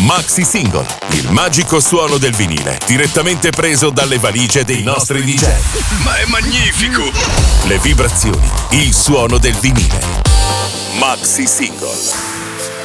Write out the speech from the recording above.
Maxi Single, il magico suono del vinile, direttamente preso dalle valigie dei nostri DJ. Ma è magnifico! Le vibrazioni, il suono del vinile. Maxi Single.